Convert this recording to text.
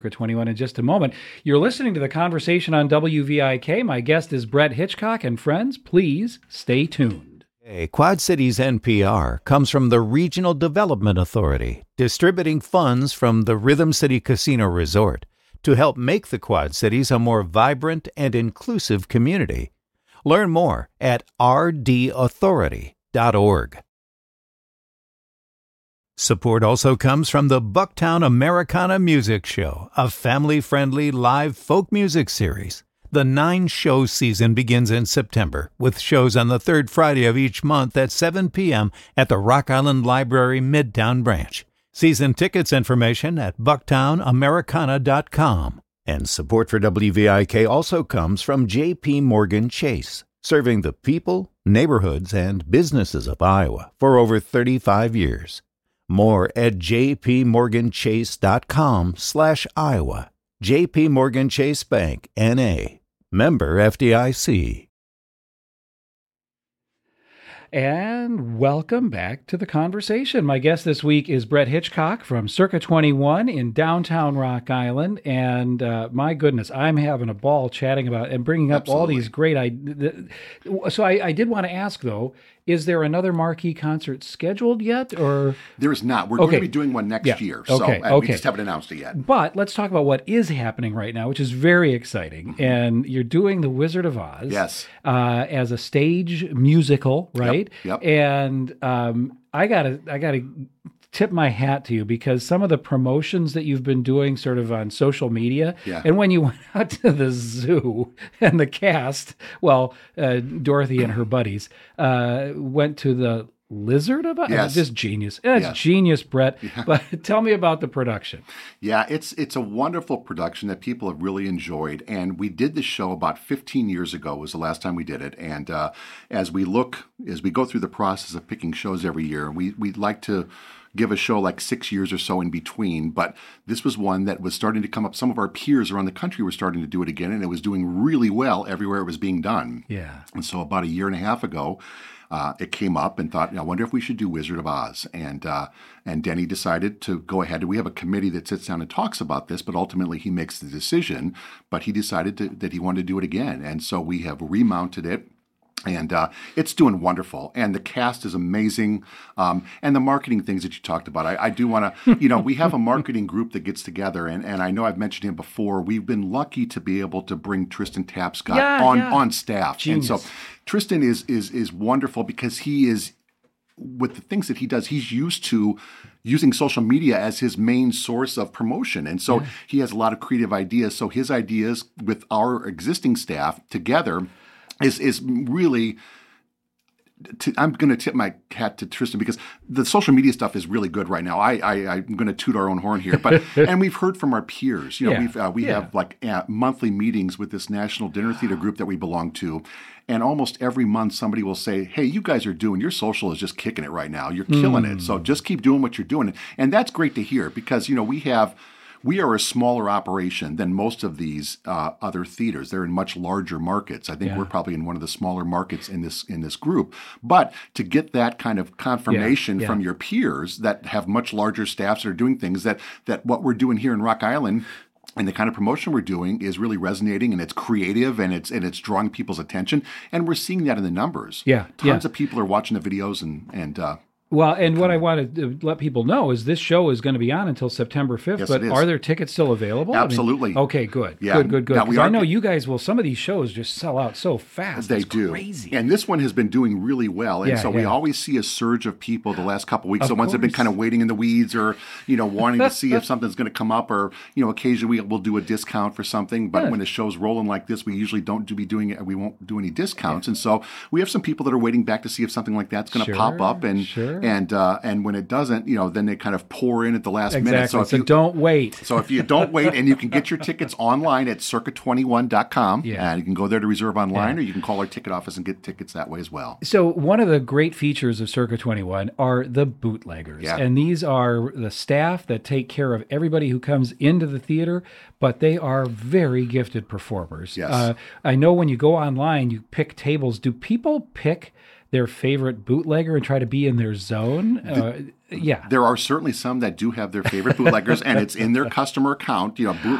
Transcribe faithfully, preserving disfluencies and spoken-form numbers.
twenty-one in just a moment. You're listening to the conversation on W V I K. My guest is Brett Hitchcock, and friends, please stay tuned. Hey, Quad Cities N P R comes from the Regional Development Authority, distributing funds from the Rhythm City Casino Resort to help make the Quad Cities a more vibrant and inclusive community. Learn more at r d authority dot org. Support also comes from the Bucktown Americana Music Show, a family-friendly live folk music series. The nine-show season begins in September, with shows on the third Friday of each month at seven p.m. at the Rock Island Library Midtown Branch. Season tickets information at bucktown americana dot com. And support for W V I K also comes from J P. Morgan Chase, serving the people, neighborhoods, and businesses of Iowa for over thirty-five years. More at jpmorganchase.com slash Iowa. J P. Morgan Chase Bank, N A. Member F D I C. And welcome back to the conversation. My guest this week is Brett Hitchcock from Circa twenty-one in downtown Rock Island. And uh, my goodness, I'm having a ball chatting about and bringing up Absolutely. all these great ideas. So I, I did want to ask, though, is there another marquee concert scheduled yet? Or There is not. We're Okay. going to be doing one next Yeah. year. So Okay. uh, we Okay. just haven't announced it yet. But let's talk about what is happening right now, which is very exciting. And you're doing The Wizard of Oz Yes. uh, as a stage musical, right? Yep. And um, I gotta, I gotta tip my hat to you because some of the promotions that you've been doing, sort of on social media, Yeah. and when you went out to the zoo and the cast, well, uh, Dorothy and her buddies uh, went to the Lizard of Oz. Yes. Just genius. That's Yes. genius, Brett. But tell me about the production. Yeah, it's it's a wonderful production that people have really enjoyed. And we did this show about fifteen years ago was the last time we did it. And uh, as we look, as we go through the process of picking shows every year, we, we'd like to give a show like six years or so in between. But this was one that was starting to come up. Some of our peers around the country were starting to do it again, and it was doing really well everywhere it was being done. Yeah. And so about a year and a half ago, Uh, it came up and thought, I wonder if we should do Wizard of Oz. And uh, and Denny decided to go ahead. We have a committee that sits down and talks about this, but ultimately he makes the decision. But he decided to, that he wanted to do it again. And so we have remounted it. And uh, it's doing wonderful. And the cast is amazing. Um, and the marketing things that you talked about, I, I do want to, you know, we have a marketing group that gets together. And, and I know I've mentioned him before. We've been lucky to be able to bring Tristan Tapscott Yeah, on, yeah. on staff. Genius. And so Tristan is is is wonderful because he is, with the things that he does, he's used to using social media as his main source of promotion. And so Yeah. he has a lot of creative ideas. So his ideas with our existing staff together is is really, to, I'm going to tip my hat to Tristan because the social media stuff is really good right now. I, I I'm going to toot our own horn here, but and we've heard from our peers. You know, Yeah. we've uh, we Yeah. have like uh, monthly meetings with this National Dinner Theater group that we belong to, and almost every month somebody will say, "Hey, you guys are doing your social is just kicking it right now. You're killing it. So just keep doing what you're doing," and that's great to hear because you know we have. We are a smaller operation than most of these uh, other theaters. They're in much larger markets. I think Yeah. we're probably in one of the smaller markets in this in this group. But to get that kind of confirmation Yeah, yeah. from your peers that have much larger staffs that are doing things that that what we're doing here in Rock Island and the kind of promotion we're doing is really resonating, and it's creative, and it's and it's drawing people's attention, and we're seeing that in the numbers. Yeah, tons yeah. of people are watching the videos, and and uh, Well, and what I wanted to let people know is this show is going to be on until September fifth, Yes, but it is. are there tickets still available? I mean- Absolutely. okay, good. Yeah. Good, good, good. Now, we 'Cause I are know get- you guys will, some of these shows just sell out so fast. They It's do. crazy. And this one has been doing really well. And Yeah, so we yeah. always see a surge of people the last couple of weeks. Of the ones that have been course. kind of waiting in the weeds or, you know, wanting to see if something's going to come up or, you know, occasionally we, we'll do a discount for something. But Good. when the show's rolling like this, we usually don't do be doing it. We won't do any discounts. And so we have some people that are waiting back to see if something like that's going to Sure, pop up. And, sure. and, uh, and when it doesn't, you know, then they kind of pour in at the last Exactly. minute. So, if you, don't wait. So if you don't wait, and you can get your tickets online at circa twenty-one dot com, Yeah. and you can go there to reserve online, Yeah. or you can call our ticket office and get tickets that way as well. So one of the great features of Circa twenty-one are the bootleggers. Yeah. And these are the staff that take care of everybody who comes into the theater, but they are very gifted performers. Yes. Uh, I know when you go online, you pick tables. Do people pick their favorite bootlegger and try to be in their zone. Uh, yeah. There are certainly some that do have their favorite bootleggers, and it's in their customer account. You know, boot,